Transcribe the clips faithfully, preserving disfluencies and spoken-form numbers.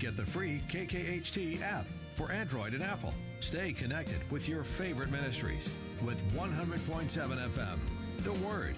Get the free K K H T app for Android and Apple. Stay connected with your favorite ministries with one hundred point seven F M, The Word.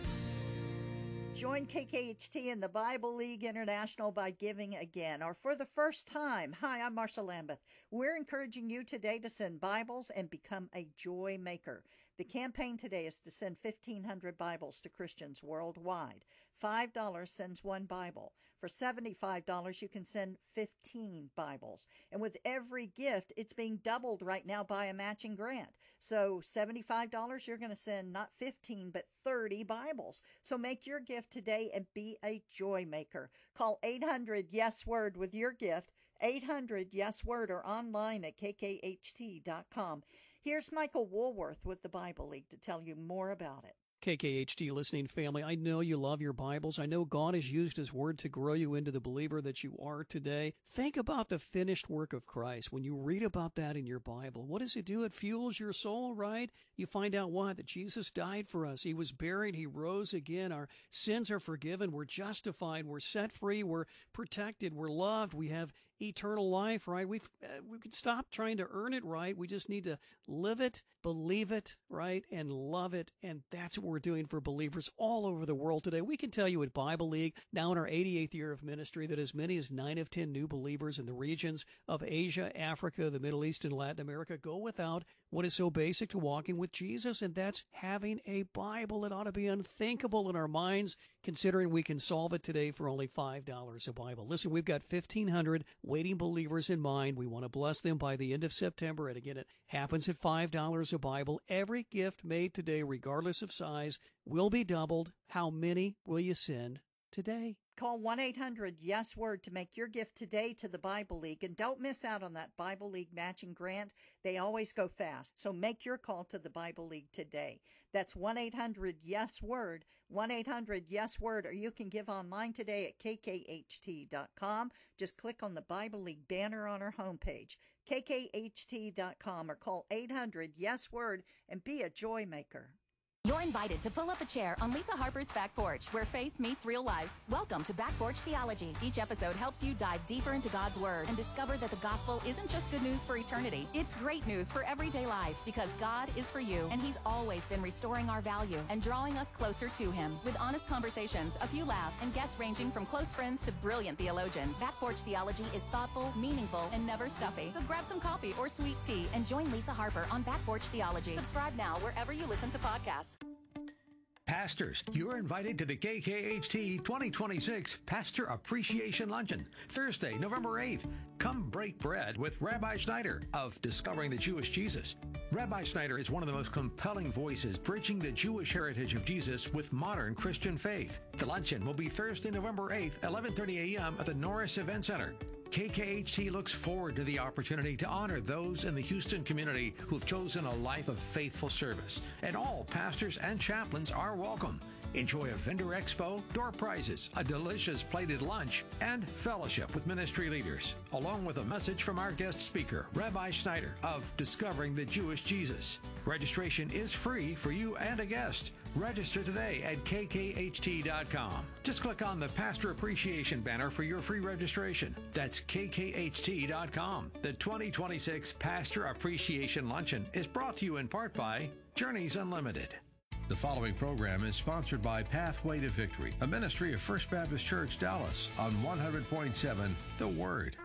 Join K K H T in the Bible League International by giving again, or for the first time. Hi, I'm Marsha Lambeth. We're encouraging you today to send Bibles and become a joy maker. The campaign today is to send fifteen hundred Bibles to Christians worldwide. five dollars sends one Bible. For seventy-five dollars, you can send fifteen Bibles. And with every gift, it's being doubled right now by a matching grant. So seventy-five dollars, you're going to send not fifteen, but thirty Bibles. So make your gift today and be a joy maker. Call eight hundred yes word with your gift, eight hundred yes word, or online at k k h t dot com. Here's Michael Woolworth with the Bible League to tell you more about it. K K H T listening family, I know you love your Bibles. I know God has used His Word to grow you into the believer that you are today. Think about the finished work of Christ. When you read about that in your Bible, what does it do? It fuels your soul, right? You find out why, that Jesus died for us. He was buried. He rose again. Our sins are forgiven. We're justified. We're set free. We're protected. We're loved. We have eternal life, right? We've, uh, we can stop trying to earn it, right? We just need to live it, believe it, right, and love it. And that's what we're doing for believers all over the world today. We can tell you at Bible League, now in our eighty-eighth year of ministry, that as many as nine of ten new believers in the regions of Asia, Africa, the Middle East, and Latin America go without what is so basic to walking with Jesus, and that's having a Bible. It ought to be unthinkable in our minds, considering we can solve it today for only five dollars a Bible. Listen, we've got fifteen hundred waiting believers in mind. We want to bless them by the end of September, and again, it happens at five dollars a Bible. Every gift made today, regardless of size, will be doubled. How many will you send today? Call one eight hundred yes word to make your gift today to the Bible League. And don't miss out on that Bible League matching grant. They always go fast. So make your call to the Bible League today. That's one eight hundred yes word, one eight hundred yes word, or you can give online today at k k h t dot com. Just click on the Bible League banner on our homepage, k k h t dot com, or call eight hundred yes word and be a joy maker. You're invited to pull up a chair on Lisa Harper's Back Porch, where faith meets real life. Welcome to Back Porch Theology. Each episode helps you dive deeper into God's Word and discover that the gospel isn't just good news for eternity. It's great news for everyday life, because God is for you, and He's always been restoring our value and drawing us closer to Him. With honest conversations, a few laughs, and guests ranging from close friends to brilliant theologians, Back Porch Theology is thoughtful, meaningful, and never stuffy. So grab some coffee or sweet tea and join Lisa Harper on Back Porch Theology. Subscribe now wherever you listen to podcasts. Pastors, you're invited to the K K H T twenty twenty-six Pastor Appreciation Luncheon, Thursday, November eighth. Come break bread with Rabbi Schneider of Discovering the Jewish Jesus. Rabbi Schneider is one of the most compelling voices bridging the Jewish heritage of Jesus with modern Christian faith. The luncheon will be Thursday, November eighth, eleven thirty a.m. at the Norris Event Center. K K H T looks forward to the opportunity to honor those in the Houston community who've chosen a life of faithful service. And all pastors and chaplains are welcome. Enjoy a vendor expo, door prizes, a delicious plated lunch, and fellowship with ministry leaders, along with a message from our guest speaker, Rabbi Schneider of Discovering the Jewish Jesus. Registration is free for you and a guest. Register today at k k h t dot com. Just click on the Pastor Appreciation banner for your free registration. That's k k h t dot com. The twenty twenty-six Pastor Appreciation Luncheon is brought to you in part by Journeys Unlimited. The following program is sponsored by Pathway to Victory, a ministry of First Baptist Church, Dallas, on one hundred point seven The Word.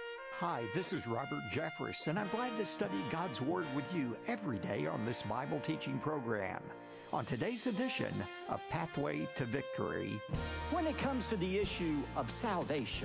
Hi, this is Robert Jeffress, and I'm glad to study God's Word with you every day on this Bible teaching program. On today's edition of Pathway to Victory, when it comes to the issue of salvation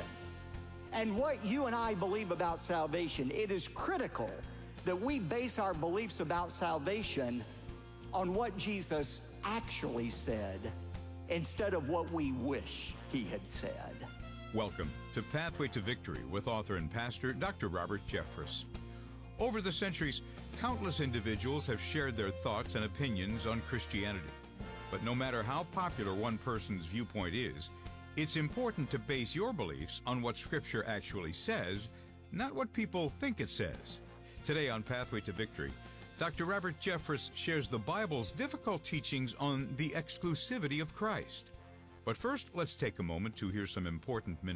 and what you and I believe about salvation, it is critical that we base our beliefs about salvation on what Jesus actually said instead of what we wish He had said. Welcome to Pathway to Victory with author and pastor Doctor Robert Jeffress. Over the centuries, countless individuals have shared their thoughts and opinions on Christianity. But no matter how popular one person's viewpoint is, it's important to base your beliefs on what Scripture actually says, not what people think it says. Today on Pathway to Victory, Doctor Robert Jeffress shares the Bible's difficult teachings on the exclusivity of Christ. But first, let's take a moment to hear some important ministry updates.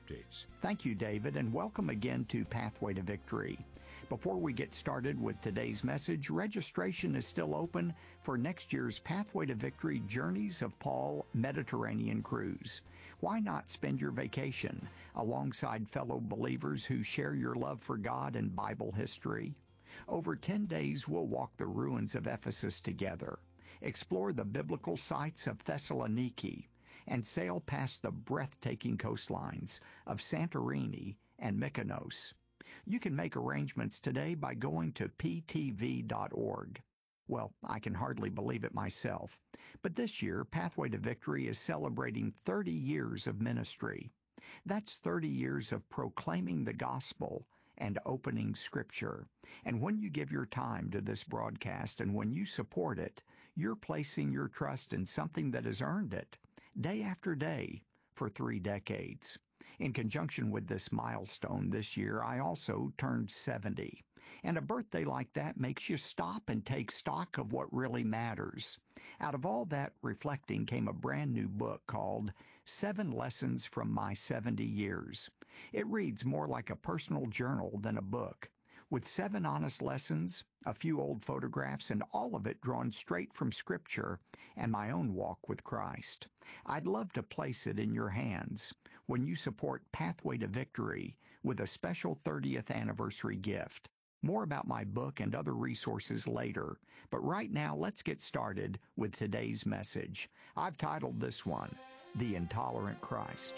updates. Thank you, David, and welcome again to Pathway to Victory. Before we get started with today's message, registration is still open for next year's Pathway to Victory Journeys of Paul Mediterranean Cruise. Why not spend your vacation alongside fellow believers who share your love for God and Bible history? Over ten days, we'll walk the ruins of Ephesus together, explore the biblical sites of Thessaloniki, and sail past the breathtaking coastlines of Santorini and Mykonos. You can make arrangements today by going to p t v dot org. Well, I can hardly believe it myself, but this year, Pathway to Victory is celebrating thirty years of ministry. That's thirty years of proclaiming the gospel and opening Scripture. And when you give your time to this broadcast and when you support it, you're placing your trust in something that has earned it, day after day, for three decades. In conjunction with this milestone this year, I also turned seventy. And a birthday like that makes you stop and take stock of what really matters. Out of all that reflecting came a brand new book called Seven Lessons from My seventy Years. It reads more like a personal journal than a book, with seven honest lessons, a few old photographs, and all of it drawn straight from Scripture and my own walk with Christ. I'd love to place it in your hands when you support Pathway to Victory with a special thirtieth anniversary gift. More about my book and other resources later, but right now let's get started with today's message. I've titled this one, The Intolerant Christ.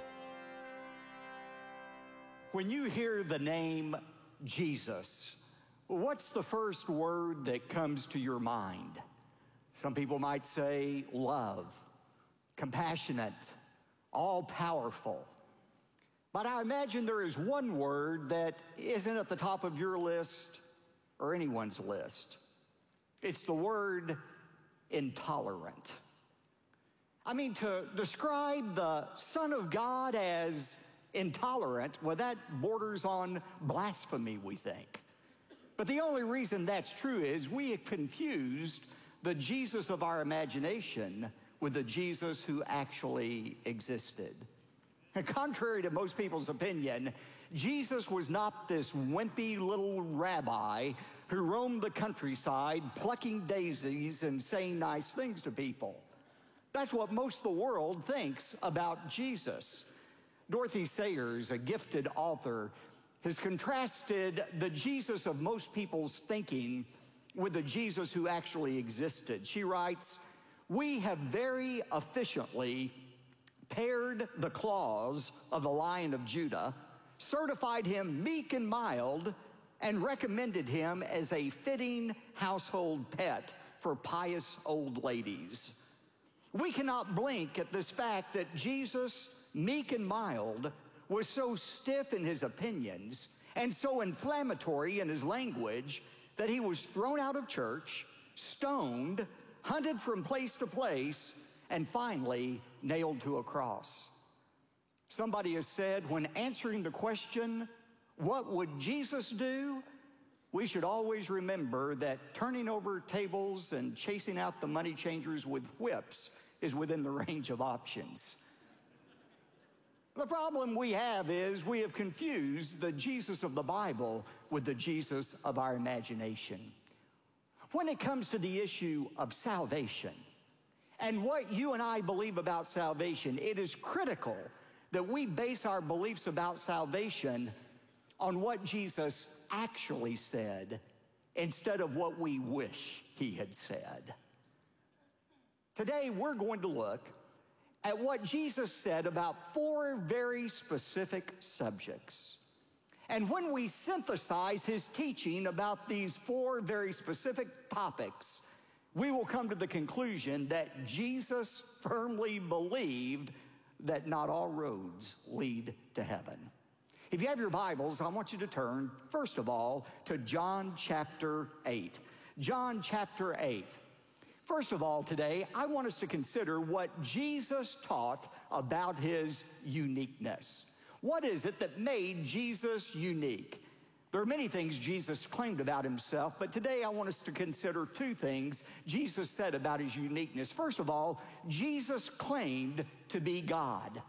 When you hear the name Jesus, what's the first word that comes to your mind? Some people might say love, compassionate, all-powerful. But I imagine there is one word that isn't at the top of your list or anyone's list. It's the word intolerant. I mean, to describe the Son of God as intolerant, well, that borders on blasphemy, we think. But the only reason that's true is we have confused the Jesus of our imagination with the Jesus who actually existed. And contrary to most people's opinion, Jesus was not this wimpy little rabbi who roamed the countryside plucking daisies and saying nice things to people. That's what most of the world thinks about Jesus. Dorothy Sayers, a gifted author, has contrasted the Jesus of most people's thinking with the Jesus who actually existed. She writes, "We have very efficiently pared the claws of the Lion of Judah, certified him meek and mild, and recommended him as a fitting household pet for pious old ladies. We cannot blink at this fact that Jesus, meek and mild, was so stiff in his opinions and so inflammatory in his language that he was thrown out of church, stoned, hunted from place to place, and finally nailed to a cross." Somebody has said, when answering the question, what would Jesus do? We should always remember that turning over tables and chasing out the money changers with whips is within the range of options. The problem we have is we have confused the Jesus of the Bible with the Jesus of our imagination. When it comes to the issue of salvation and what you and I believe about salvation, it is critical that we base our beliefs about salvation on what Jesus actually said instead of what we wish he had said. Today, we're going to look at what Jesus said about four very specific subjects. And when we synthesize his teaching about these four very specific topics, we will come to the conclusion that Jesus firmly believed that not all roads lead to heaven. If you have your Bibles, I want you to turn, first of all, to John chapter eight. John chapter eight. First of all, today, I want us to consider what Jesus taught about his uniqueness. What is it that made Jesus unique? There are many things Jesus claimed about himself, but today I want us to consider two things Jesus said about his uniqueness. First of all, Jesus claimed to be God.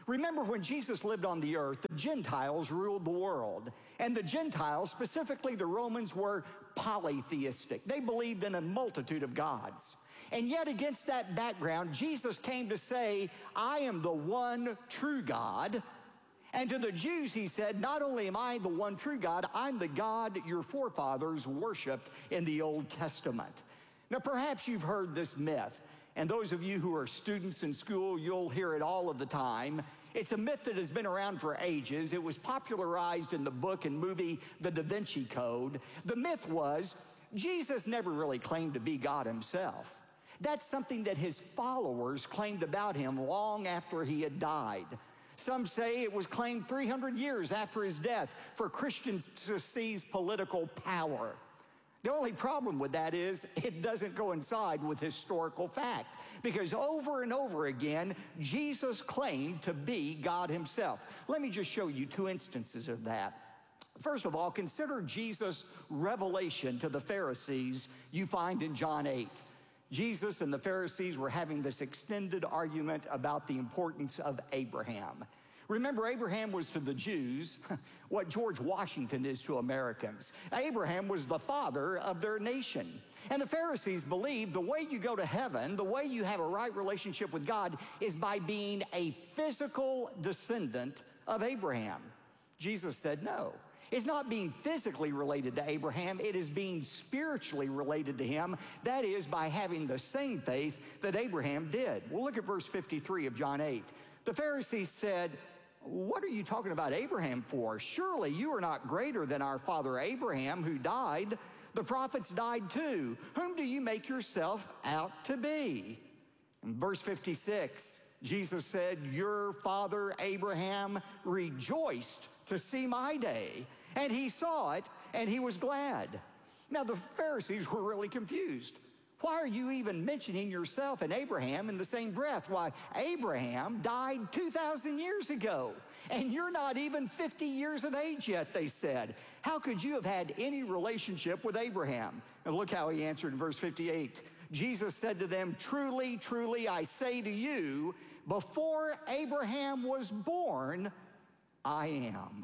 Remember, when Jesus lived on the earth, the Gentiles ruled the world. And the Gentiles, specifically the Romans, were polytheistic. They believed in a multitude of gods. And yet against that background, Jesus came to say, I am the one true God. And to the Jews, he said, not only am I the one true God, I'm the God your forefathers worshiped in the Old Testament. Now, perhaps you've heard this myth. And those of you who are students in school, you'll hear it all of the time. It's a myth that has been around for ages. It was popularized in the book and movie The Da Vinci Code. The myth was Jesus never really claimed to be God himself. That's something that his followers claimed about him long after he had died. Some say it was claimed three hundred years after his death for Christians to seize political power. The only problem with that is it doesn't coincide with historical fact, because over and over again, Jesus claimed to be God himself. Let me just show you two instances of that. First of all, consider Jesus' revelation to the Pharisees you find in John eight. Jesus and the Pharisees were having this extended argument about the importance of Abraham. Remember, Abraham was to the Jews what George Washington is to Americans. Abraham was the father of their nation. And the Pharisees believed the way you go to heaven, the way you have a right relationship with God, is by being a physical descendant of Abraham. Jesus said no. It's not being physically related to Abraham, it is being spiritually related to him. That is, by having the same faith that Abraham did. Well, look at verse fifty-three of John eight. The Pharisees said, what are you talking about Abraham for? Surely you are not greater than our father Abraham, who died. The prophets died too. Whom do you make yourself out to be? In verse fifty-six, Jesus said, your father Abraham rejoiced to see my day, and he saw it, and he was glad. Now the Pharisees were really confused. Why are you even mentioning yourself and Abraham in the same breath? Why, Abraham died two thousand years ago, and you're not even fifty years of age yet, they said. How could you have had any relationship with Abraham? And look how he answered in verse fifty-eight. Jesus said to them, truly, truly, I say to you, before Abraham was born, I am.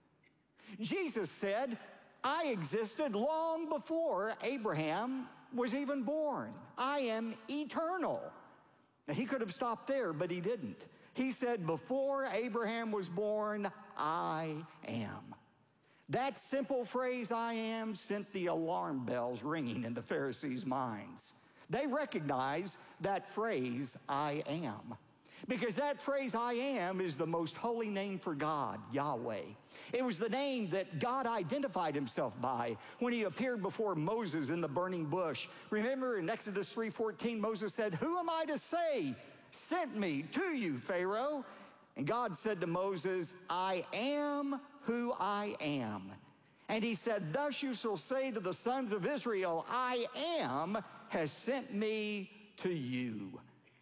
Jesus said, I existed long before Abraham was even born. I am eternal. Now, he could have stopped there, but he didn't. He said, before Abraham was born, I am. That simple phrase, I am, sent the alarm bells ringing in the Pharisees' minds. They recognized that phrase, I am. Because that phrase, I am, is the most holy name for God, Yahweh. It was the name that God identified himself by when he appeared before Moses in the burning bush. Remember in Exodus three fourteen, Moses said, who am I to say sent me to you, Pharaoh? And God said to Moses, I am who I am. And he said, thus you shall say to the sons of Israel, I am has sent me to you.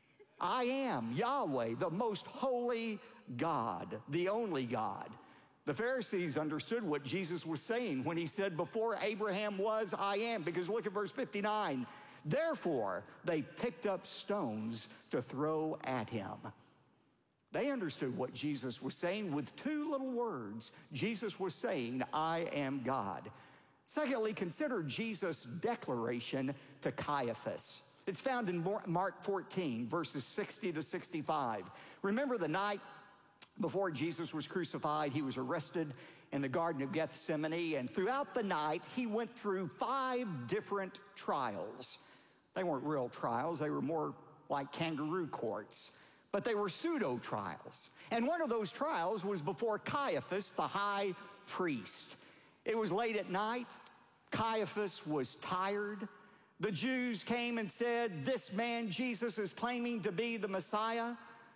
I am Yahweh, the most holy God, the only God. The Pharisees understood what Jesus was saying when he said, before Abraham was, I am. Because look at verse fifty-nine. Therefore, they picked up stones to throw at him. They understood what Jesus was saying with two little words. Jesus was saying, I am God. Secondly, consider Jesus' declaration to Caiaphas. It's found in Mark fourteen, verses sixty to sixty-five. Remember the night before Jesus was crucified, he was arrested in the Garden of Gethsemane, and throughout the night, he went through five different trials. They weren't real trials, they were more like kangaroo courts, but they were pseudo trials. And one of those trials was before Caiaphas, the high priest. It was late at night. Caiaphas was tired. The Jews came and said, this man Jesus is claiming to be the Messiah.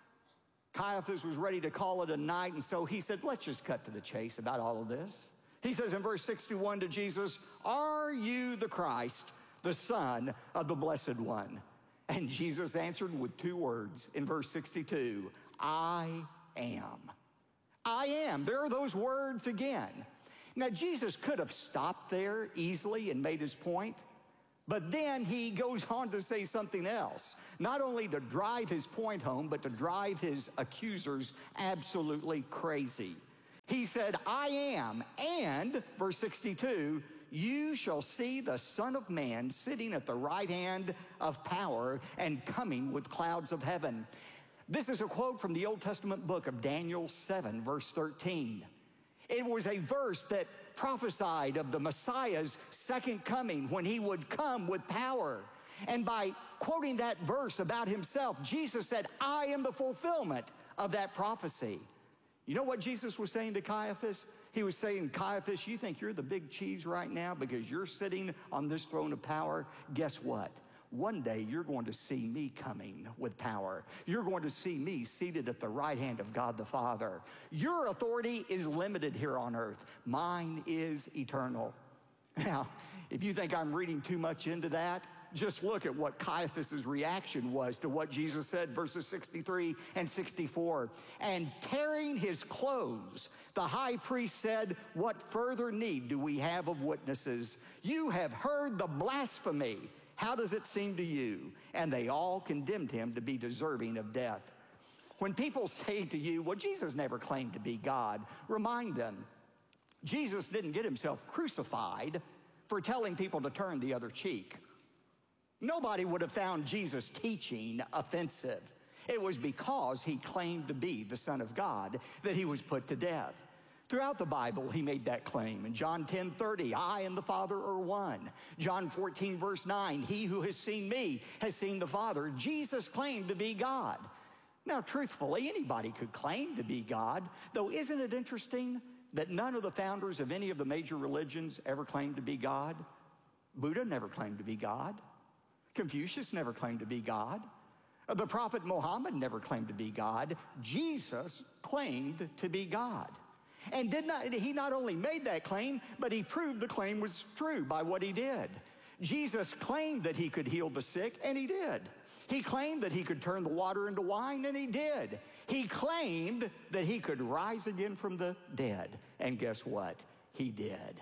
Caiaphas was ready to call it a night, and so he said, let's just cut to the chase about all of this. He says in verse sixty-one to Jesus, are you the Christ, the Son of the Blessed One? And Jesus answered with two words in verse sixty-two, I am. I am. There are those words again. Now, Jesus could have stopped there easily and made his point, But then he goes on to say something else, not only to drive his point home, but to drive his accusers absolutely crazy. He said, I am, and, verse sixty-two, you shall see the Son of Man sitting at the right hand of power and coming with clouds of heaven. This is a quote from the Old Testament book of Daniel seven, verse thirteen. It was a verse that prophesied of the Messiah's second coming, when he would come with power. And by quoting that verse about himself, Jesus said, I am the fulfillment of that prophecy. You know what Jesus was saying to Caiaphas? He was saying, Caiaphas, you think you're the big cheese right now because you're sitting on this throne of power? Guess what? One day you're going to see me coming with power. You're going to see me seated at the right hand of God the Father. Your authority is limited here on earth. Mine is eternal. Now, if you think I'm reading too much into that, just look at what Caiaphas' reaction was to what Jesus said, verses sixty-three and sixty-four. And tearing his clothes, the high priest said, what further need do we have of witnesses? You have heard the blasphemy. How does it seem to you? And they all condemned him to be deserving of death. When people say to you, well, Jesus never claimed to be God, remind them, Jesus didn't get himself crucified for telling people to turn the other cheek. Nobody would have found Jesus' teaching offensive. It was because he claimed to be the Son of God that he was put to death. Throughout the Bible, he made that claim. In John ten thirty, I and the Father are one. John fourteen, verse nine, he who has seen me has seen the Father. Jesus claimed to be God. Now, truthfully, anybody could claim to be God, though isn't it interesting that none of the founders of any of the major religions ever claimed to be God? Buddha never claimed to be God. Confucius never claimed to be God. The prophet Muhammad never claimed to be God. Jesus claimed to be God. And did not, he not only made that claim, but he proved the claim was true by what he did. Jesus claimed that he could heal the sick, and he did. He claimed that he could turn the water into wine, and he did. He claimed that he could rise again from the dead, and guess what? He did.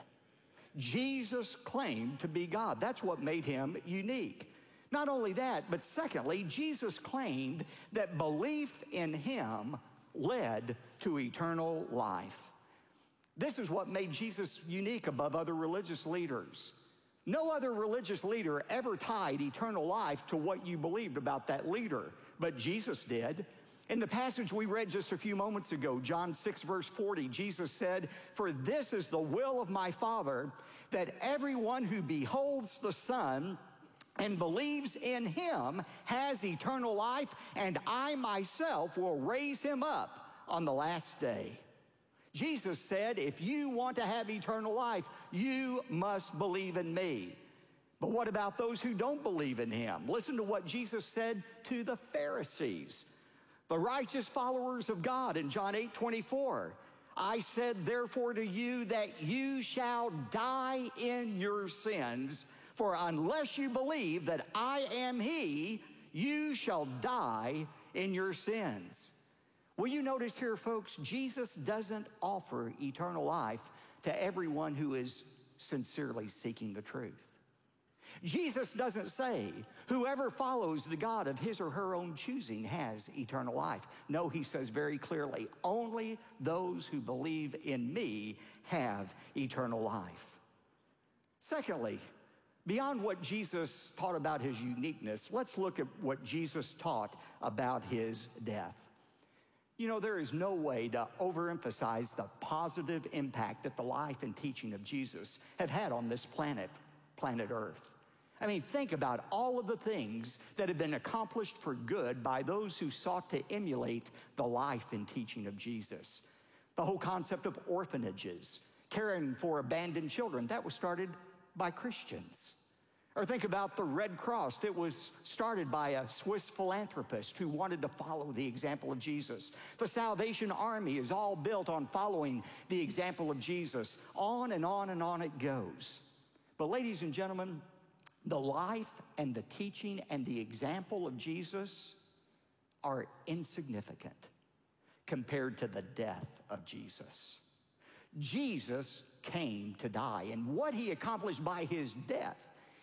Jesus claimed to be God. That's what made him unique. Not only that, but secondly, Jesus claimed that belief in him led to eternal life. This is what made Jesus unique above other religious leaders. No other religious leader ever tied eternal life to what you believed about that leader, but Jesus did. In the passage we read just a few moments ago, John six, verse forty, Jesus said, for this is the will of my Father, that everyone who beholds the Son and believes in him has eternal life, and I myself will raise him up on the last day. Jesus said, if you want to have eternal life, you must believe in me. But what about those who don't believe in him? Listen to what Jesus said to the Pharisees, the righteous followers of God, in John eight twenty-four. I said, therefore, to you that you shall die in your sins, for unless you believe that I am he, you shall die in your sins. Will you notice here, folks, Jesus doesn't offer eternal life to everyone who is sincerely seeking the truth. Jesus doesn't say, whoever follows the God of his or her own choosing has eternal life. No, he says very clearly, only those who believe in me have eternal life. Secondly, beyond what Jesus taught about his uniqueness, let's look at what Jesus taught about his death. You know, there is no way to overemphasize the positive impact that the life and teaching of Jesus have had on this planet, planet Earth. I mean, think about all of the things that have been accomplished for good by those who sought to emulate the life and teaching of Jesus. The whole concept of orphanages, caring for abandoned children, that was started by Christians. Or think about the Red Cross. It was started by a Swiss philanthropist who wanted to follow the example of Jesus. The Salvation Army is all built on following the example of Jesus. On and on and on it goes. But ladies and gentlemen, the life and the teaching and the example of Jesus are insignificant compared to the death of Jesus. Jesus came to die, and what he accomplished by his death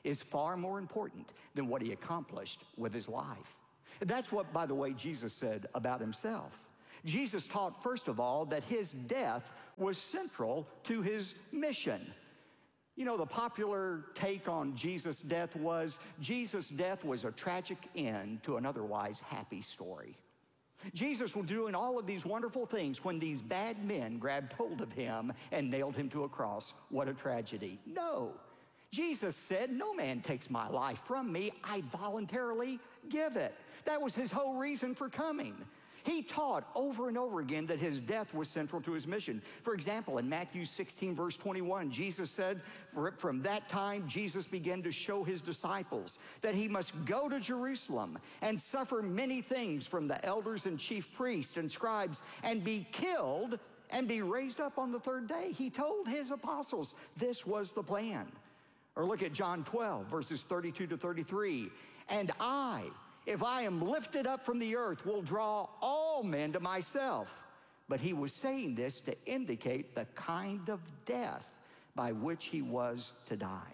is far more important than what he accomplished with his life. That's what, by the way, Jesus said about himself. Jesus taught, first of all, that his death was central to his mission. You know, the popular take on Jesus' death was Jesus' death was a tragic end to an otherwise happy story. Jesus was doing all of these wonderful things when these bad men grabbed hold of him and nailed him to a cross. What a tragedy. No. Jesus said, no man takes my life from me. I voluntarily give it. That was his whole reason for coming. He taught over and over again that his death was central to his mission. For example, in Matthew sixteen, verse twenty-one, Jesus said, from that time, Jesus began to show his disciples that he must go to Jerusalem and suffer many things from the elders and chief priests and scribes and be killed and be raised up on the third day. He told his apostles this was the plan. Or look at John twelve, verses thirty-two to thirty-three. And I, if I am lifted up from the earth, will draw all men to myself. But he was saying this to indicate the kind of death by which he was to die.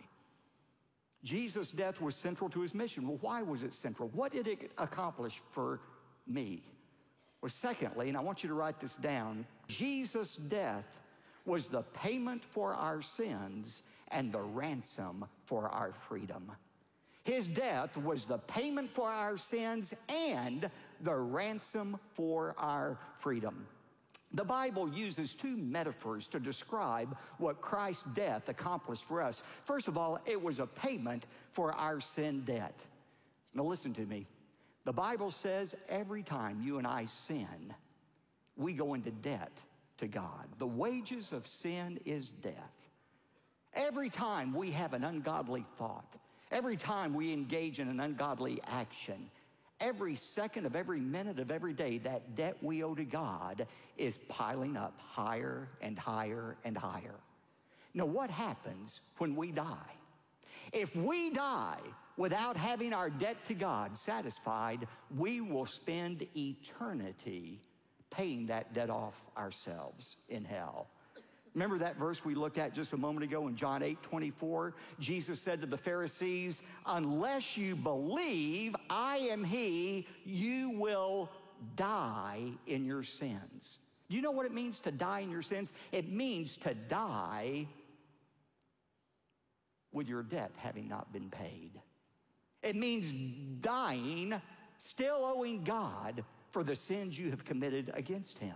Jesus' death was central to his mission. Well, why was it central? What did it accomplish for me? Well, secondly, and I want you to write this down, Jesus' death was the payment for our sins and the ransom for our freedom. His death was the payment for our sins and the ransom for our freedom. The Bible uses two metaphors to describe what Christ's death accomplished for us. First of all, it was a payment for our sin debt. Now listen to me. The Bible says every time you and I sin, we go into debt to God. The wages of sin is death. Every time we have an ungodly thought, every time we engage in an ungodly action, every second of every minute of every day, that debt we owe to God is piling up higher and higher and higher. Now, what happens when we die? If we die without having our debt to God satisfied, we will spend eternity paying that debt off ourselves in hell. Remember that verse we looked at just a moment ago in John eight twenty-four? Jesus said to the Pharisees, unless you believe I am he, you will die in your sins. Do you know what it means to die in your sins? It means to die with your debt having not been paid. It means dying, still owing God for the sins you have committed against him.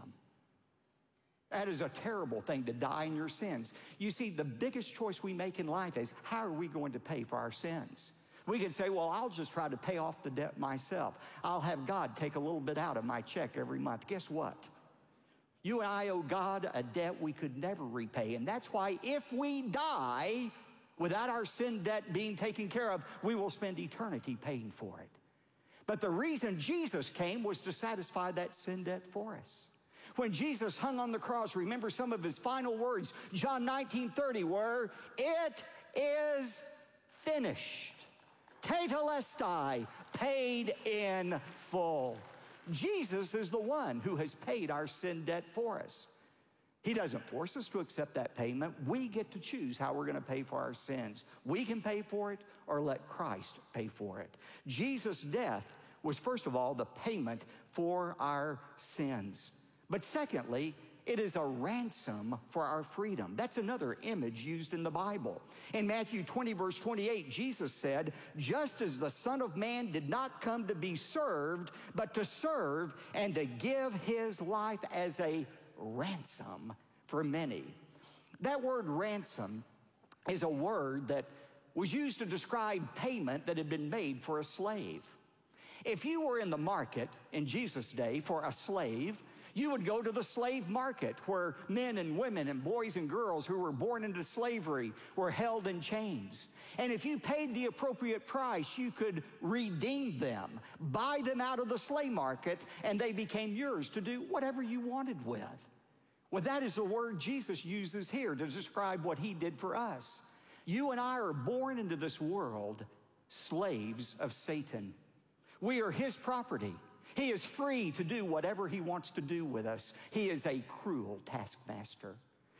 That is a terrible thing, to die in your sins. You see, the biggest choice we make in life is, how are we going to pay for our sins? We can say, well, I'll just try to pay off the debt myself. I'll have God take a little bit out of my check every month. Guess what? You and I owe God a debt we could never repay. And that's why if we die without our sin debt being taken care of, we will spend eternity paying for it. But the reason Jesus came was to satisfy that sin debt for us. When Jesus hung on the cross, remember some of his final words, John nineteen thirty, were, it is finished. Tetelestai, paid in full. Jesus is the one who has paid our sin debt for us. He doesn't force us to accept that payment. We get to choose how we're going to pay for our sins. We can pay for it or let Christ pay for it. Jesus' death was, first of all, the payment for our sins. But secondly, it is a ransom for our freedom. That's another image used in the Bible. In Matthew twenty, verse twenty-eight, Jesus said, just as the Son of Man did not come to be served, but to serve and to give his life as a ransom for many. That word ransom is a word that was used to describe payment that had been made for a slave. If you were in the market in Jesus' day for a slave, you would go to the slave market where men and women and boys and girls who were born into slavery were held in chains. And if you paid the appropriate price, you could redeem them, buy them out of the slave market, and they became yours to do whatever you wanted with. Well, that is the word Jesus uses here to describe what he did for us. You and I are born into this world slaves of Satan. We are his property. He is free to do whatever he wants to do with us. He is a cruel taskmaster.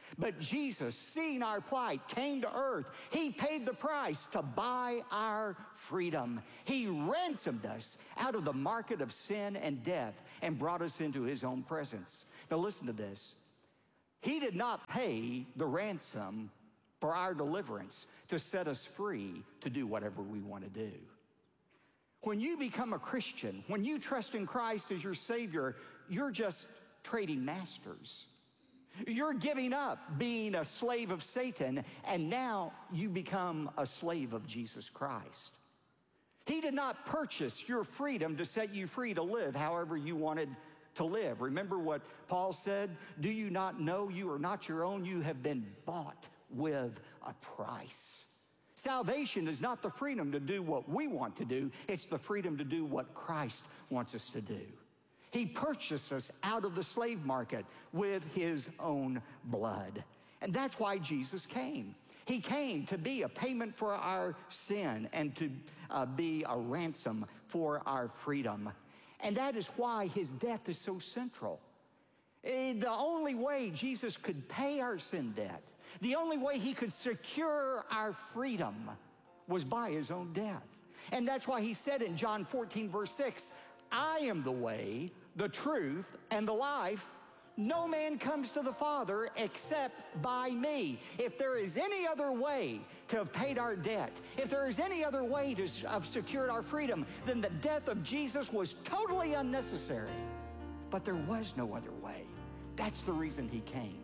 But Jesus, seeing our plight, came to earth. He paid the price to buy our freedom. He ransomed us out of the market of sin and death and brought us into his own presence. Now listen to this. He did not pay the ransom for our deliverance to set us free to do whatever we want to do. When you become a Christian, when you trust in Christ as your Savior, you're just trading masters. You're giving up being a slave of Satan, and now you become a slave of Jesus Christ. He did not purchase your freedom to set you free to live however you wanted to live. Remember what Paul said? Do you not know you are not your own? You have been bought with a price. Salvation is not the freedom to do what we want to do. It's the freedom to do what Christ wants us to do. He purchased us out of the slave market with his own blood. And that's why Jesus came. He came to be a payment for our sin and to uh, be a ransom for our freedom. And that is why his death is so central. The only way Jesus could pay our sin debt, the only way he could secure our freedom was by his own death. And that's why he said in John fourteen, verse six, I am the way, the truth, and the life. No man comes to the Father except by me. If there is any other way to have paid our debt, if there is any other way to have secured our freedom, then the death of Jesus was totally unnecessary. But there was no other way. That's the reason he came.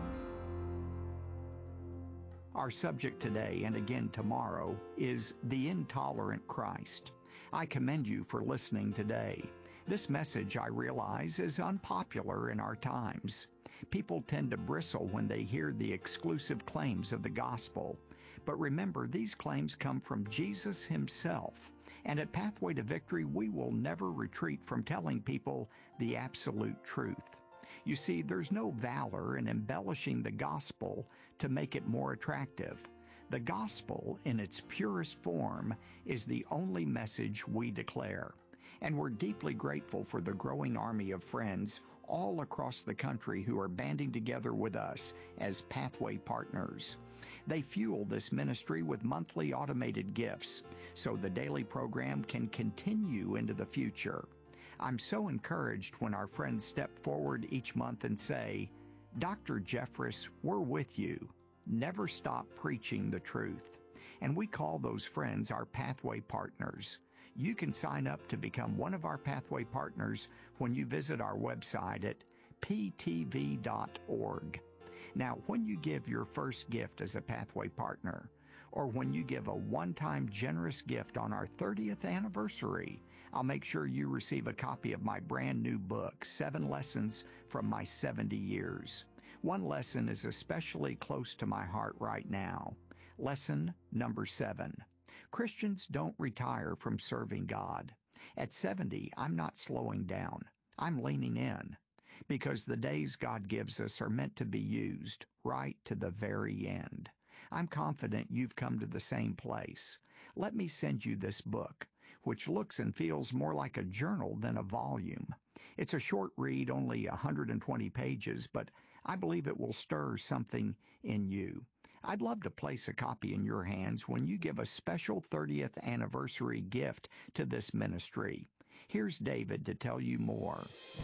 Our subject today, and again tomorrow, is the intolerant Christ. I commend you for listening today. This message, I realize, is unpopular in our times. People tend to bristle when they hear the exclusive claims of the gospel. But remember, these claims come from Jesus himself. And at Pathway to Victory, we will never retreat from telling people the absolute truth. You see, there's no valor in embellishing the gospel to make it more attractive. The gospel, in its purest form, is the only message we declare. And we're deeply grateful for the growing army of friends all across the country who are banding together with us as Pathway partners. They fuel this ministry with monthly automated gifts so the daily program can continue into the future. I'm so encouraged when our friends step forward each month and say, Doctor Jeffress, we're with you. Never stop preaching the truth. And we call those friends our Pathway partners. You can sign up to become one of our Pathway partners when you visit our website at p t v dot org. Now, when you give your first gift as a Pathway partner, or when you give a one-time generous gift on our thirtieth anniversary, I'll make sure you receive a copy of my brand new book, Seven Lessons from My seventy years. One lesson is especially close to my heart right now. Lesson number seven. Christians don't retire from serving God. At seventy, I'm not slowing down. I'm leaning in, because the days God gives us are meant to be used right to the very end. I'm confident you've come to the same place. Let me send you this book, which looks and feels more like a journal than a volume. It's a short read, only one hundred twenty pages, but I believe it will stir something in you. I'd love to place a copy in your hands when you give a special thirtieth anniversary gift to this ministry. Here's David to tell you more.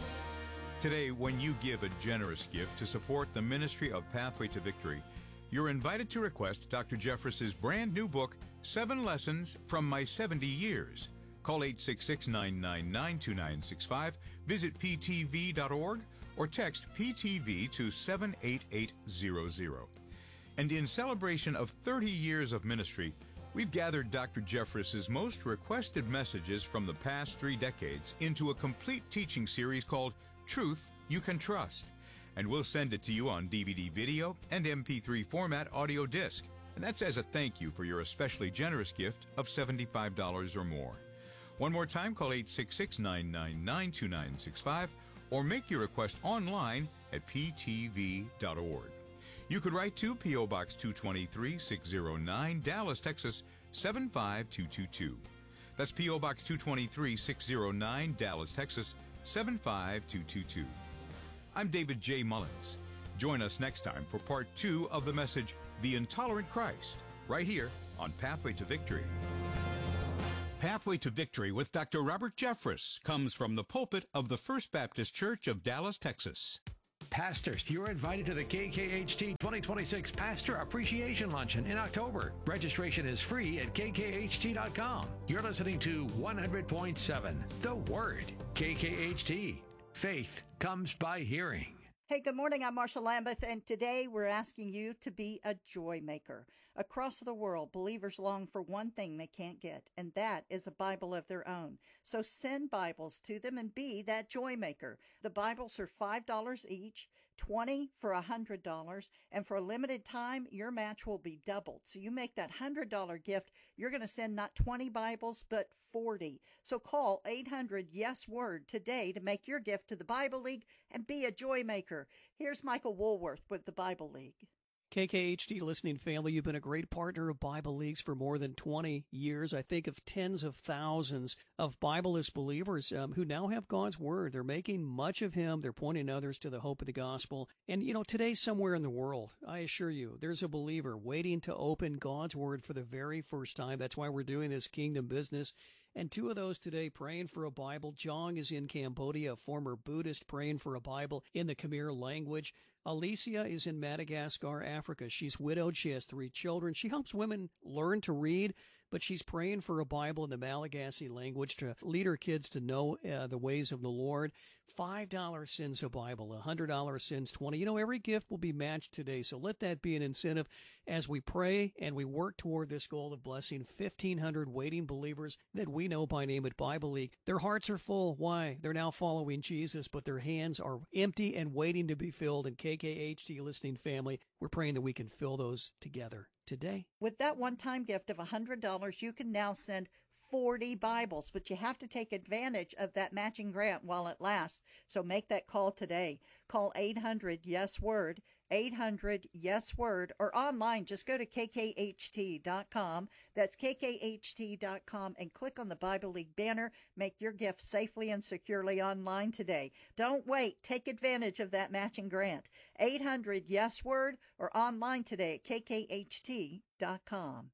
Today, when you give a generous gift to support the ministry of Pathway to Victory, you're invited to request Doctor Jeffress's brand new book, Seven Lessons from My seventy years. Call eight six six, nine nine nine, two nine six five, visit p t v dot org, or text P T V to seven eight eight zero zero. And in celebration of thirty years of ministry, we've gathered Doctor Jeffress's most requested messages from the past three decades into a complete teaching series called Truth You Can Trust. And we'll send it to you on D V D video and M P three format audio disc. And that's as a thank you for your especially generous gift of seventy-five dollars or more. One more time, call eight six six, nine nine nine, two nine six five or make your request online at p t v dot org. You could write to P O Box two twenty-three, six oh nine, Dallas, Texas, seven five two two two. That's P O Box two twenty-three, six oh nine, Dallas, Texas, seven five two two two. I'm David J. Mullins. Join us next time for part two of the message, The Intolerant Christ, right here on Pathway to Victory. Pathway to Victory with Doctor Robert Jeffress comes from the pulpit of the First Baptist Church of Dallas, Texas. Pastors, you're invited to the K K H T twenty twenty-six Pastor Appreciation Luncheon in October. Registration is free at K K H T dot com. You're listening to one hundred point seven, The Word, K K H T. Faith comes by hearing. Hey, good morning. I'm Marsha Lambeth, and today we're asking you to be a joy maker. Across the world, believers long for one thing they can't get, and that is a Bible of their own. So send Bibles to them and be that joy maker. The Bibles are five dollars each, twenty for one hundred dollars, and for a limited time, your match will be doubled. So you make that one hundred dollars gift, you're going to send not twenty Bibles, but forty. So call eight hundred yes word today to make your gift to the Bible League and be a joy maker. Here's Michael Woolworth with the Bible League. K K H T listening family, you've been a great partner of Bible Leagues for more than twenty years. I think of tens of thousands of Bibleless believers um, who now have God's Word. They're making much of Him. They're pointing others to the hope of the gospel. And, you know, today somewhere in the world, I assure you, there's a believer waiting to open God's Word for the very first time. That's why we're doing this kingdom business. And two of those today praying for a Bible. Jong is in Cambodia, a former Buddhist praying for a Bible in the Khmer language. Alicia is in Madagascar, Africa. She's widowed. She has three children. She helps women learn to read, but she's praying for a Bible in the Malagasy language to lead her kids to know uh, the ways of the Lord. five dollars sends a Bible. one hundred dollars sends twenty. You know, every gift will be matched today, so let that be an incentive as we pray and we work toward this goal of blessing fifteen hundred waiting believers that we know by name at Bible League. Their hearts are full. Why? They're now following Jesus, but their hands are empty and waiting to be filled. And K K H T listening family, we're praying that we can fill those together today. With that one-time gift of one hundred dollars, you can now send forty Bibles, but you have to take advantage of that matching grant while it lasts. So make that call today. Call eight hundred yes word, eight hundred yes word, or online, just go to K K H T dot com. That's K K H T dot com and click on the Bible League banner. Make your gift safely and securely online today. Don't wait. Take advantage of that matching grant. eight hundred yes word or online today at K K H T dot com.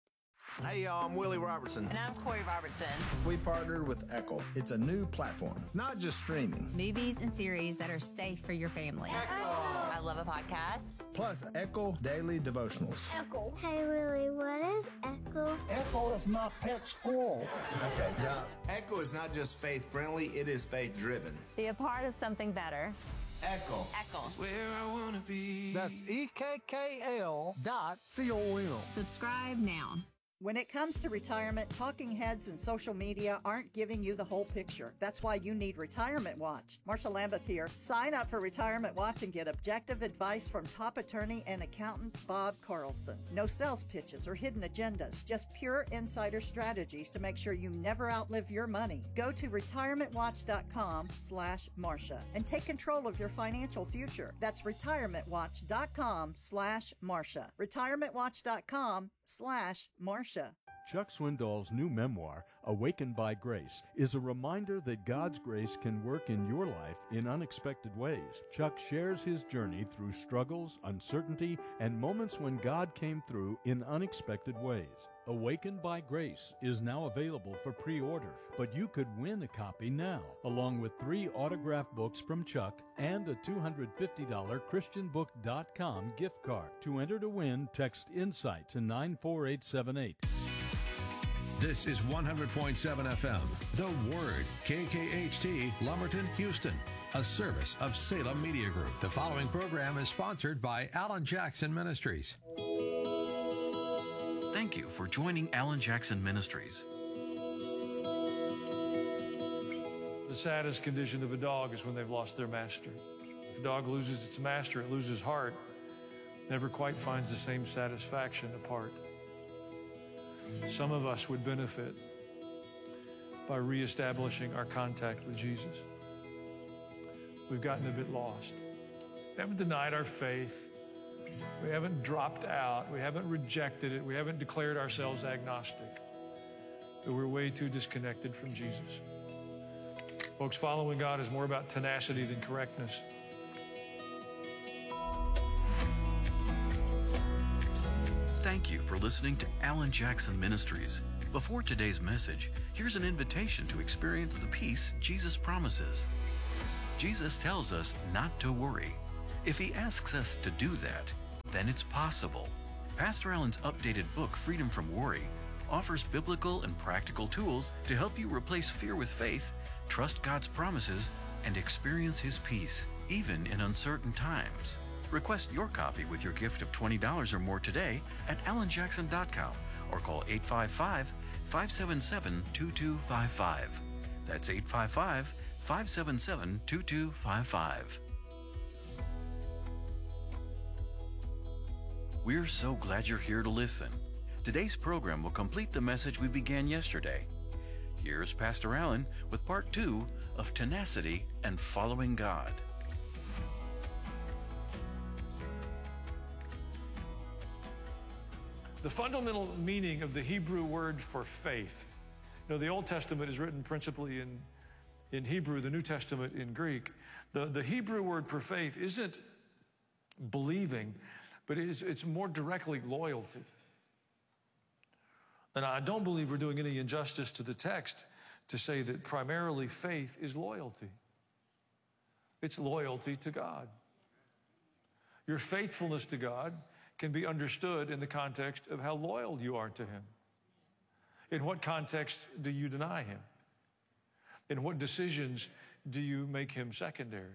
Hey, y'all, I'm Willie Robertson. And I'm Corey Robertson. We partnered with Echo. It's a new platform, not just streaming. Movies and series that are safe for your family. Echo. I love a podcast. Plus, Echo Daily Devotionals. Echo. Hey, Willie, what is Echo? Echo is my pet squirrel. Okay, yeah. Echo is not just faith-friendly, it is faith-driven. Be a part of something better. Echo. Echo. That's where I want to be. That's E K K L dot C O M. Subscribe now. When it comes to retirement, talking heads and social media aren't giving you the whole picture. That's why you need Retirement Watch. Marsha Lambeth here. Sign up for Retirement Watch and get objective advice from top attorney and accountant Bob Carlson. No sales pitches or hidden agendas, just pure insider strategies to make sure you never outlive your money. Go to retirement watch dot com slash Marsha and take control of your financial future. That's retirement watch dot com slash Marsha. retirement watch dot com slash Marsha. Chuck Swindoll's new memoir, Awakened by Grace, is a reminder that God's grace can work in your life in unexpected ways. Chuck shares his journey through struggles, uncertainty, and moments when God came through in unexpected ways. Awakened by Grace is now available for pre-order, but you could win a copy now, along with three autographed books from Chuck and a two hundred fifty dollars christian book dot com gift card. To enter to win, text INSIGHT to nine four eight seven eight. This is one hundred point seven F M, The Word, K K H T, Lumberton, Houston, a service of Salem Media Group. The following program is sponsored by Alan Jackson Ministries. Thank you for joining Alan Jackson Ministries. The saddest condition of a dog is when they've lost their master. If a dog loses its master, it loses heart, never quite finds the same satisfaction apart. Some of us would benefit by reestablishing our contact with Jesus. We've gotten a bit lost. We haven't denied our faith. We haven't dropped out. We haven't rejected it. We haven't declared ourselves agnostic. But we're way too disconnected from Jesus. Folks, following God is more about tenacity than correctness. Thank you for listening to Alan Jackson Ministries. Before today's message, here's an invitation to experience the peace Jesus promises. Jesus tells us not to worry. If he asks us to do that, then it's possible. Pastor Alan's updated book, Freedom from Worry, offers biblical and practical tools to help you replace fear with faith, trust God's promises, and experience his peace, even in uncertain times. Request your copy with your gift of twenty dollars or more today at alan jackson dot com or call eight five five, five seven seven, two two five five. That's eight five five, five seven seven, two two five five. We're so glad you're here to listen. Today's program will complete the message we began yesterday. Here's Pastor Alan with part two of Tenacity and Following God. The fundamental meaning of the Hebrew word for faith. You know, the Old Testament is written principally in, in Hebrew, the New Testament in Greek. The, the Hebrew word for faith isn't believing, but it is, it's more directly loyalty. And I don't believe we're doing any injustice to the text to say that primarily faith is loyalty. It's loyalty to God. Your faithfulness to God can be understood in the context of how loyal you are to him. In what context do you deny him? In what decisions do you make him secondary?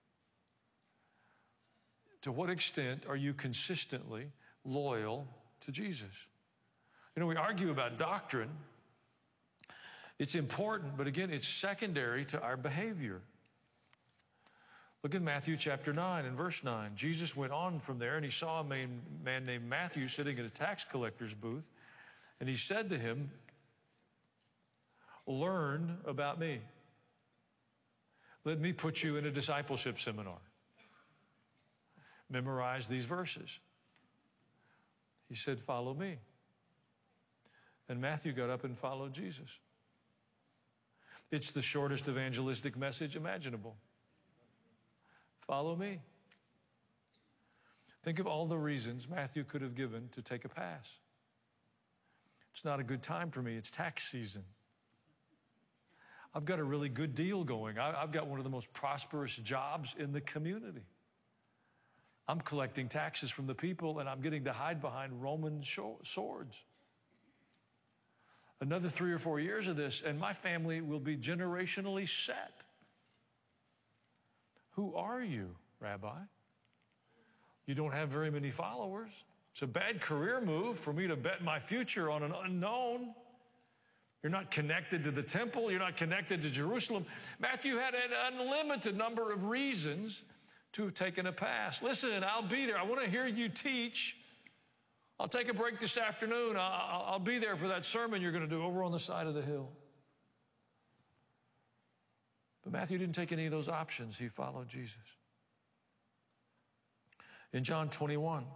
To what extent are you consistently loyal to Jesus? You know, we argue about doctrine. It's important, but again, it's secondary to our behavior. Look at Matthew chapter nine and verse nine. Jesus went on from there, and he saw a man, man named Matthew sitting at a tax collector's booth, and he said to him, "Learn about me. Let me put you in a discipleship seminar. Memorize these verses." He said, "Follow me." And Matthew got up and followed Jesus. It's the shortest evangelistic message imaginable. Follow me. Think of all the reasons Matthew could have given to take a pass. It's not a good time for me. It's tax season. I've got a really good deal going. I've got one of the most prosperous jobs in the community. I'm collecting taxes from the people, and I'm getting to hide behind Roman swords. Another three or four years of this, and my family will be generationally set. Who are you, Rabbi? You don't have very many followers. It's a bad career move for me to bet my future on an unknown. You're not connected to the temple. You're not connected to Jerusalem. Matthew had an unlimited number of reasons to have taken a pass. Listen, I'll be there. I want to hear you teach. I'll take a break this afternoon. I'll, I'll be there for that sermon you're going to do over on the side of the hill. But Matthew didn't take any of those options. He followed Jesus. In John twenty-one,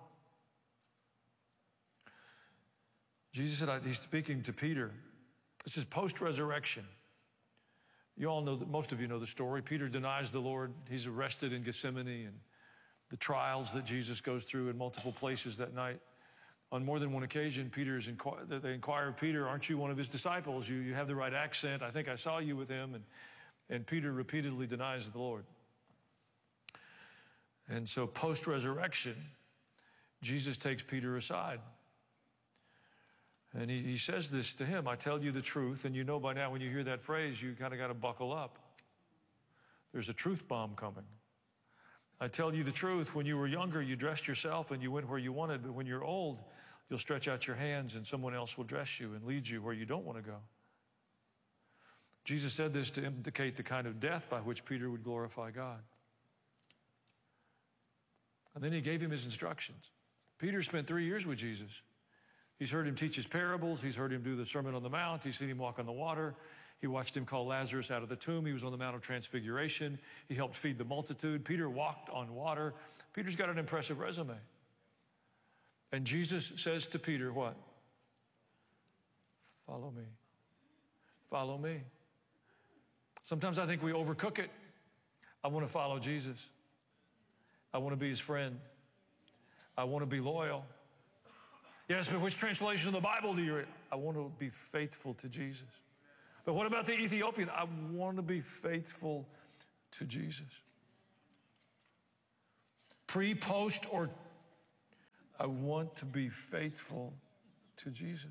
Jesus said, he's speaking to Peter. This is post-resurrection. You all know that, most of you know the story. Peter denies the Lord. He's arrested in Gethsemane, and the trials that Jesus goes through in multiple places that night. On more than one occasion, Peter's inqu- they inquire of Peter, "Aren't you one of his disciples? You, you have the right accent. I think I saw you with him." And, and Peter repeatedly denies the Lord. And so post-resurrection, Jesus takes Peter aside. And he, he says this to him, "I tell you the truth," and you know by now when you hear that phrase, you kind of got to buckle up. There's a truth bomb coming. "I tell you the truth, when you were younger, you dressed yourself and you went where you wanted, but when you're old, you'll stretch out your hands and someone else will dress you and lead you where you don't want to go." Jesus said this to indicate the kind of death by which Peter would glorify God. And then he gave him his instructions. Peter spent three years with Jesus. He's heard him teach his parables. He's heard him do the Sermon on the Mount. He's seen him walk on the water. He watched him call Lazarus out of the tomb. He was on the Mount of Transfiguration. He helped feed the multitude. Peter walked on water. Peter's got an impressive resume. And Jesus says to Peter, what? Follow me. Follow me. Sometimes I think we overcook it. I want to follow Jesus. I want to be his friend. I want to be loyal. Yes, but which translation of the Bible do you read? I want to be faithful to Jesus. But what about the Ethiopian? I want to be faithful to Jesus. Pre, post, or I want to be faithful to Jesus.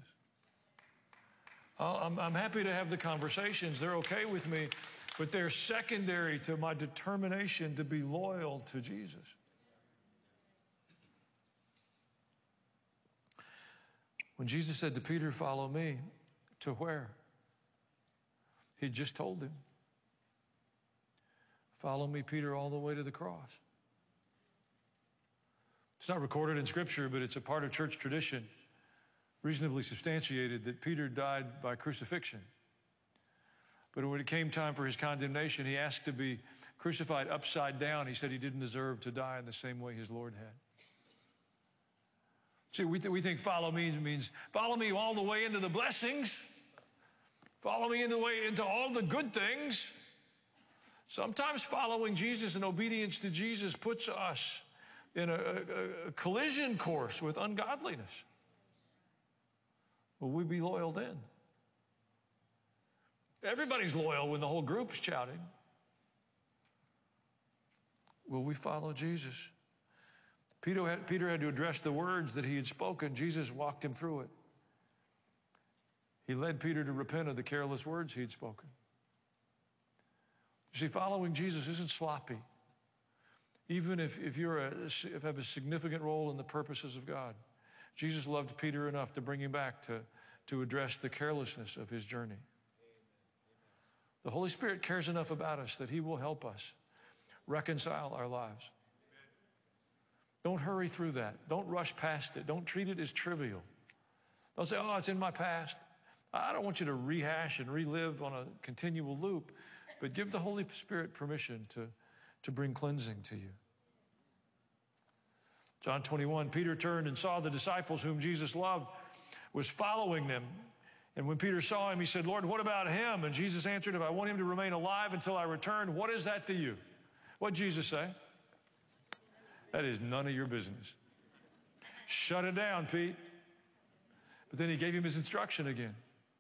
I'm, I'm happy to have the conversations. They're okay with me, but they're secondary to my determination to be loyal to Jesus. When Jesus said to Peter, follow me, to where? He just told him, follow me, Peter, all the way to the cross. It's not recorded in Scripture, but it's a part of church tradition, reasonably substantiated, that Peter died by crucifixion. But when it came time for his condemnation, he asked to be crucified upside down. He said he didn't deserve to die in the same way his Lord had. See, we, th- we think follow me means follow me all the way into the blessings. Follow me in the way into all the good things. Sometimes following Jesus and obedience to Jesus puts us in a, a, a collision course with ungodliness. Will we be loyal then? Everybody's loyal when the whole group's shouting. Will we follow Jesus? Peter had, Peter had to address the words that he had spoken. Jesus walked him through it. He led Peter to repent of the careless words he had spoken. You see, following Jesus isn't sloppy. Even if, if you if have a significant role in the purposes of God. Jesus loved Peter enough to bring him back to, to address the carelessness of his journey. The Holy Spirit cares enough about us that he will help us reconcile our lives. Don't hurry through that. Don't rush past it. Don't treat it as trivial. Don't say, oh, it's in my past. I don't want you to rehash and relive on a continual loop, but give the Holy Spirit permission to, to bring cleansing to you. John twenty-one, Peter turned and saw the disciples whom Jesus loved was following them. And when Peter saw him, he said, Lord, what about him? And Jesus answered, if I want him to remain alive until I return, what is that to you? What did Jesus say? That is none of your business. Shut it down, Pete. But then he gave him his instruction again.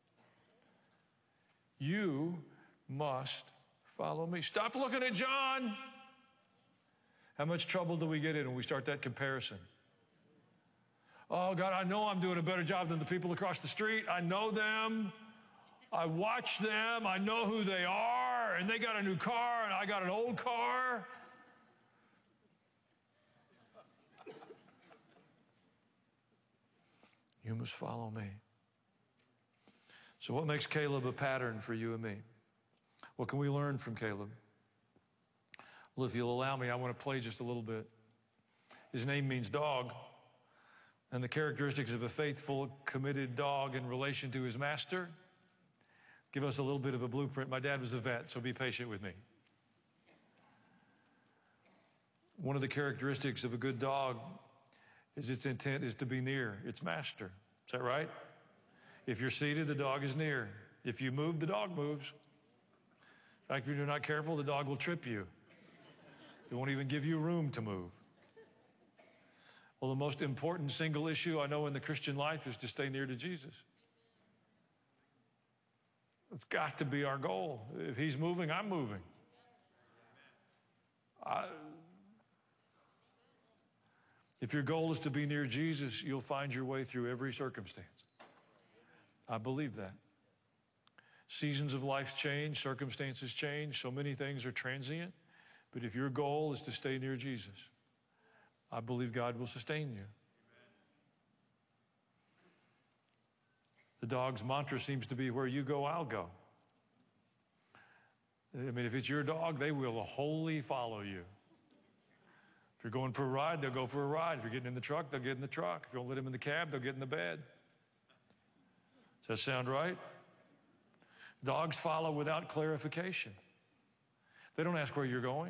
You must follow me. Stop looking at John. How much trouble do we get in when we start that comparison? Oh, God, I know I'm doing a better job than the people across the street. I know them. I watch them. I know who they are. And they got a new car, and I got an old car. You must follow me. So what makes Caleb a pattern for you and me? What can we learn from Caleb? Well, if you'll allow me, I want to play just a little bit. His name means dog. And the characteristics of a faithful, committed dog in relation to his master give us a little bit of a blueprint. My dad was a vet, so be patient with me. One of the characteristics of a good dog is its intent is to be near its master. Is that right? If you're seated, the dog is near. If you move, the dog moves. In fact, if you're not careful, the dog will trip you. It won't even give you room to move. Well, the most important single issue I know in the Christian life is to stay near to Jesus. It's got to be our goal. If he's moving, I'm moving. I, if your goal is to be near Jesus, you'll find your way through every circumstance. I believe that. Seasons of life change, circumstances change, so many things are transient. But if your goal is to stay near Jesus, I believe God will sustain you. The dog's mantra seems to be, where you go, I'll go. I mean, if it's your dog, they will wholly follow you. If you're going for a ride, they'll go for a ride. If you're getting in the truck, they'll get in the truck. If you don't let them in the cab, they'll get in the bed. Does that sound right? Dogs follow without clarification. They don't ask where you're going.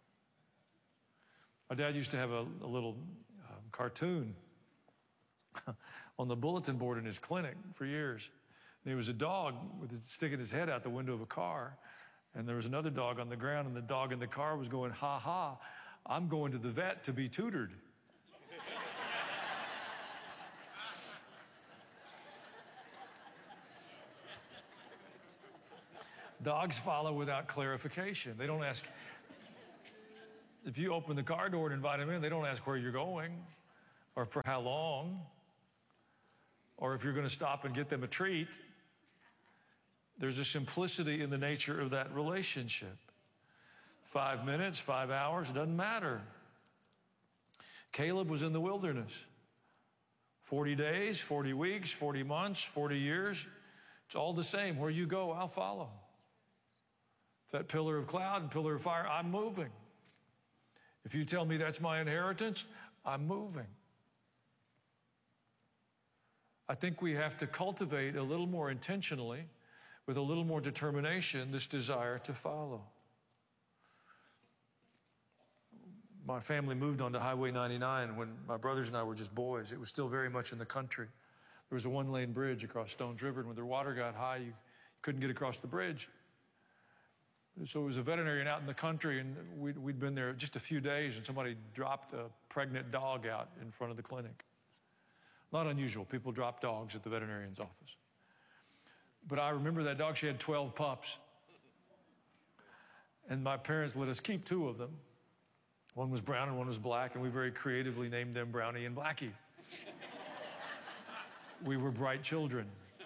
My dad used to have a, a little um, cartoon on the bulletin board in his clinic for years. And he was a dog with his, sticking his head out the window of a car. And there was another dog on the ground, and the dog in the car was going, ha ha, I'm going to the vet to be tutored. Dogs follow without clarification. They don't ask. If you open the car door and invite them in, they don't ask where you're going or for how long or if you're going to stop and get them a treat. There's a simplicity in the nature of that relationship. Five minutes, five hours, it doesn't matter. Caleb was in the wilderness. forty days, forty weeks, forty months, forty years. It's all the same. Where you go, I'll follow. That pillar of cloud and pillar of fire, I'm moving. If you tell me that's my inheritance, I'm moving. I think we have to cultivate a little more intentionally, with a little more determination, this desire to follow. My family moved onto Highway ninety-nine when my brothers and I were just boys. It was still very much in the country. There was a one-lane bridge across Stones River, and when the water got high, you couldn't get across the bridge. So it was a veterinarian out in the country, and we'd, we'd been there just a few days, and somebody dropped a pregnant dog out in front of the clinic. Not unusual. People drop dogs at the veterinarian's office. But I remember that dog. She had twelve pups. And my parents let us keep two of them. One was brown and one was black, and we very creatively named them Brownie and Blackie. We were bright children.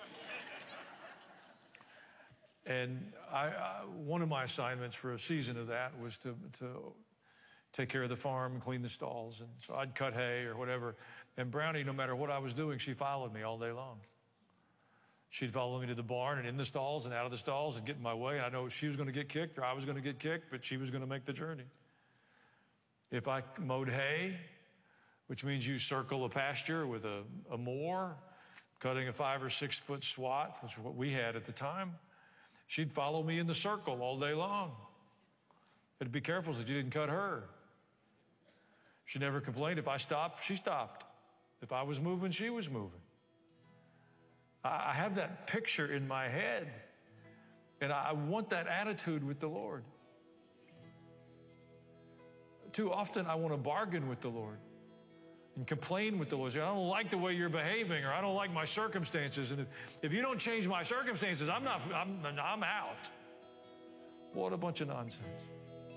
And I, I, one of my assignments for a season of that was to, to take care of the farm and clean the stalls. And so I'd cut hay or whatever. And Brownie, no matter what I was doing, she followed me all day long. She'd follow me to the barn and in the stalls and out of the stalls and get in my way. I know she was going to get kicked or I was going to get kicked, but she was going to make the journey. If I mowed hay, which means you circle a pasture with a, a mower, cutting a five or six foot swath, which is what we had at the time, she'd follow me in the circle all day long. Had to be careful so you didn't cut her. She never complained. If I stopped, she stopped. If I was moving, she was moving. I have that picture in my head, and I want that attitude with the Lord. Too often, I want to bargain with the Lord and complain with the Lord. Say, I don't like the way you're behaving, or I don't like my circumstances, and if, if you don't change my circumstances, I'm not, I'm, I'm out. What a bunch of nonsense.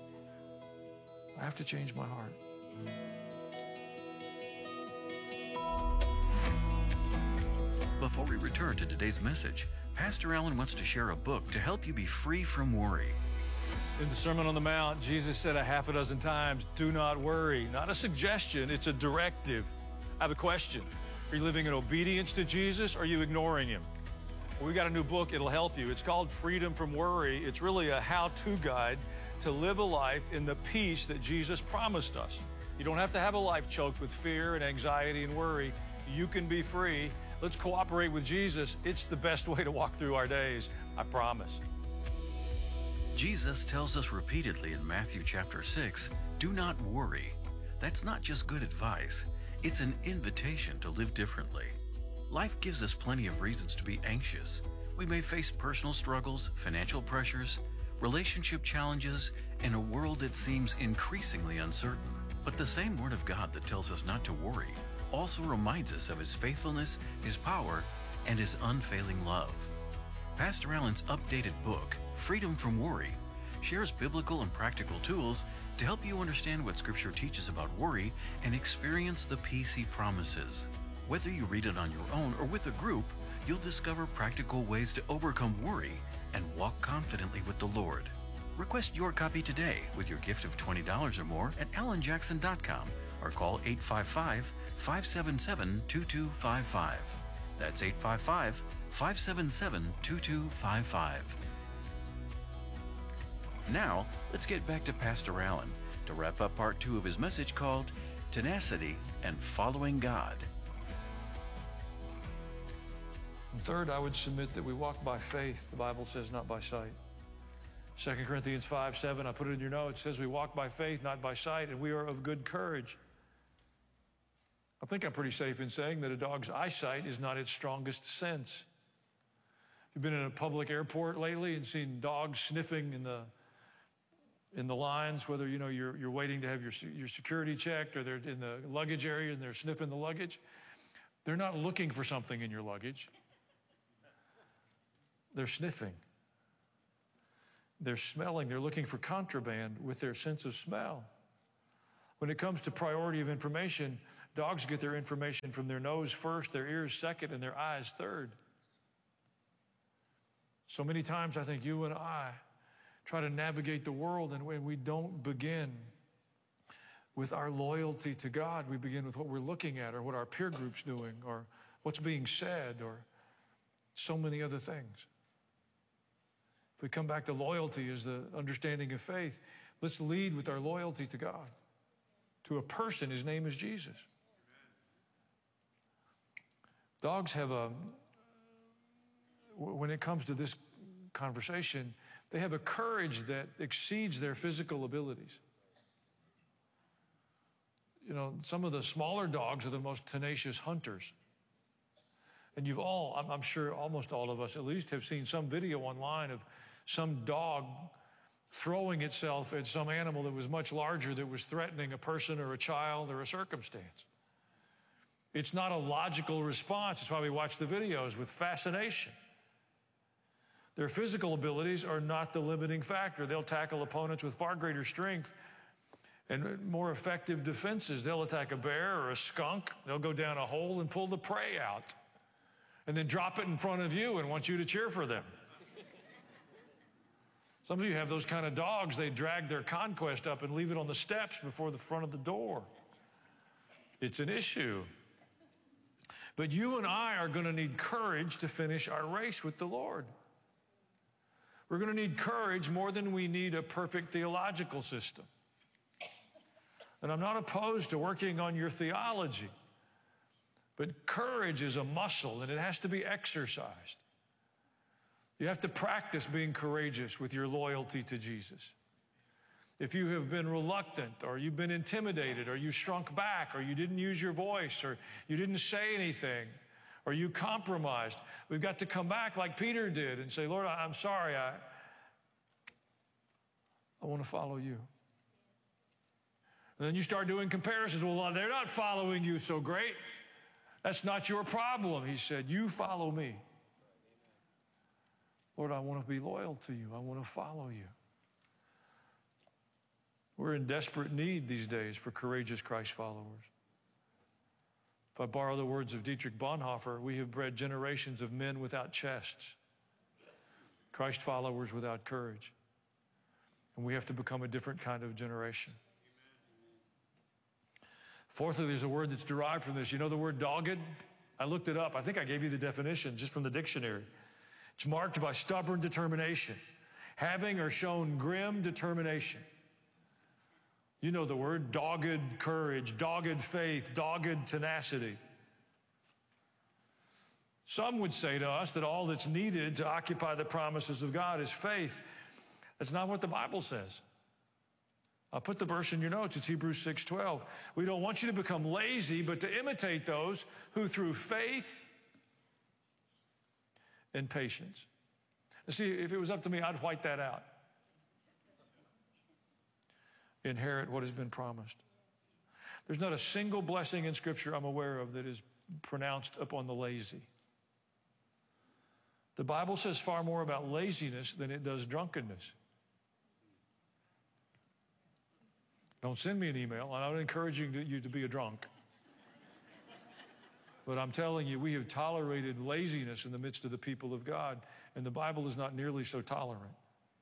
I have to change my heart. Before we return to today's message, Pastor Allen wants to share a book to help you be free from worry. In the Sermon on the Mount, Jesus said a half a dozen times, do not worry. Not a suggestion, it's a directive. I have a question. Are you living in obedience to Jesus, or are you ignoring him? Well, we've got a new book, it'll help you. It's called Freedom from Worry. It's really a how-to guide to live a life in the peace that Jesus promised us. You don't have to have a life choked with fear and anxiety and worry. You can be free. Let's cooperate with Jesus. It's the best way to walk through our days, I promise. Jesus tells us repeatedly in Matthew chapter six, do not worry. That's not just good advice. It's an invitation to live differently. Life gives us plenty of reasons to be anxious. We may face personal struggles, financial pressures, relationship challenges, and a world that seems increasingly uncertain. But the same Word of God that tells us not to worry also reminds us of His faithfulness, His power, and His unfailing love. Pastor Allen's updated book, Freedom from Worry, shares biblical and practical tools to help you understand what Scripture teaches about worry and experience the peace He promises. Whether you read it on your own or with a group, you'll discover practical ways to overcome worry and walk confidently with the Lord. Request your copy today with your gift of twenty dollars or more at alan jackson dot com or call eight five five, five seven seven, two two five five. That's eight five five, five seven seven, two two five five. Now, let's get back to Pastor Allen to wrap up part two of his message called Tenacity and Following God. And third, I would submit that we walk by faith, the Bible says, not by sight. Second Corinthians five, seven, I put it in your notes, it says we walk by faith, not by sight, and we are of good courage. I think I'm pretty safe in saying that a dog's eyesight is not its strongest sense. You've been in a public airport lately and seen dogs sniffing in the in the lines, whether you know you're you're waiting to have your your security checked or they're in the luggage area and they're sniffing the luggage. They're not looking for something in your luggage. They're sniffing. They're smelling. They're looking for contraband with their sense of smell. When it comes to priority of information, dogs get their information from their nose first, their ears second, and their eyes third. So many times I think you and I try to navigate the world, and when we don't begin with our loyalty to God, we begin with what we're looking at or what our peer group's doing or what's being said or so many other things. If we come back to loyalty as the understanding of faith, let's lead with our loyalty to God, to a person. His name is Jesus. Dogs have a, when it comes to this conversation, they have a courage that exceeds their physical abilities. You know, some of the smaller dogs are the most tenacious hunters. And you've all, I'm, I'm sure almost all of us at least have seen some video online of some dog throwing itself at some animal that was much larger that was threatening a person or a child or a circumstance. It's not a logical response. It's why we watch the videos with fascination. Their physical abilities are not the limiting factor. They'll tackle opponents with far greater strength and more effective defenses. They'll attack a bear or a skunk. They'll go down a hole and pull the prey out and then drop it in front of you and want you to cheer for them. Some of you have those kind of dogs. They drag their conquest up and leave it on the steps before the front of the door. It's an issue. But you and I are going to need courage to finish our race with the Lord. We're going to need courage more than we need a perfect theological system. And I'm not opposed to working on your theology, but courage is a muscle and it has to be exercised. You have to practice being courageous with your loyalty to Jesus. If you have been reluctant or you've been intimidated or you shrunk back or you didn't use your voice or you didn't say anything or you compromised, we've got to come back like Peter did and say, Lord, I'm sorry, I, I want to follow you. And then you start doing comparisons. Well, they're not following you so great. That's not your problem. He said, you follow me. Lord, I want to be loyal to you. I want to follow you. We're in desperate need these days for courageous Christ followers. If I borrow the words of Dietrich Bonhoeffer, we have bred generations of men without chests, Christ followers without courage. And we have to become a different kind of generation. Fourthly, there's a word that's derived from this. You know the word dogged? I looked it up. I think I gave you the definition just from the dictionary. It's marked by stubborn determination, having or shown grim determination. You know the word, dogged courage, dogged faith, dogged tenacity. Some would say to us that all that's needed to occupy the promises of God is faith. That's not what the Bible says. I'll put the verse in your notes. It's Hebrews six twelve. We don't want you to become lazy, but to imitate those who through faith and patience. And see, if it was up to me, I'd white that out. Inherit what has been promised. There's not a single blessing in Scripture I'm aware of that is pronounced upon the lazy. The Bible says far more about laziness than it does drunkenness. Don't send me an email. I'm not encouraging you to be a drunk. But I'm telling you, we have tolerated laziness in the midst of the people of God, and the Bible is not nearly so tolerant.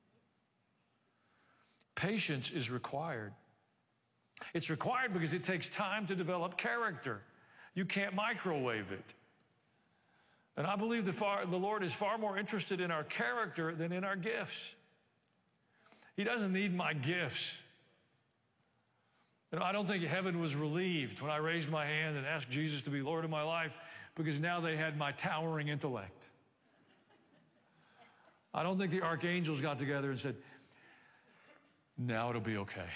Patience is required. It's required because it takes time to develop character. You can't microwave it. And I believe the, far, the Lord is far more interested in our character than in our gifts. He doesn't need my gifts. You know, I don't think heaven was relieved when I raised my hand and asked Jesus to be Lord of my life because now they had my towering intellect. I don't think the archangels got together and said, now it'll be okay.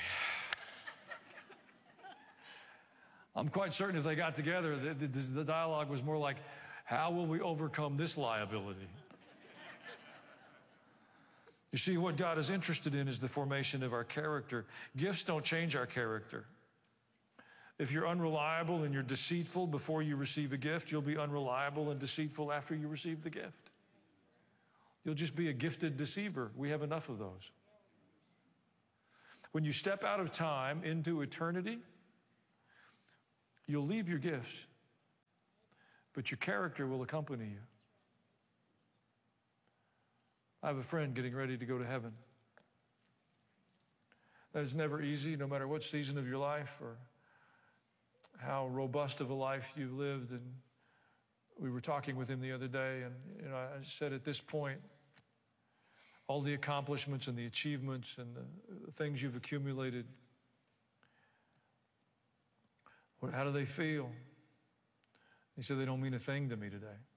I'm quite certain if they got together, the, the, the dialogue was more like, how will we overcome this liability? You see, what God is interested in is the formation of our character. Gifts don't change our character. If you're unreliable and you're deceitful before you receive a gift, you'll be unreliable and deceitful after you receive the gift. You'll just be a gifted deceiver. We have enough of those. When you step out of time into eternity, you'll leave your gifts, but your character will accompany you. I have a friend getting ready to go to heaven. That is never easy, no matter what season of your life or how robust of a life you've lived. And we were talking with him the other day, and you know, I said at this point, all the accomplishments and the achievements and the, the things you've accumulated, how do they feel? He said, they don't mean a thing to me today.